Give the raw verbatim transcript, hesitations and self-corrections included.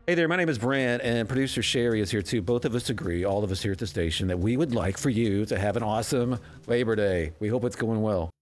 Hey there, my name is Brent, and producer Sherry is here too. Both of us agree, all of us here at the station, that we would like for you to have an awesome Labor Day. We hope it's going well.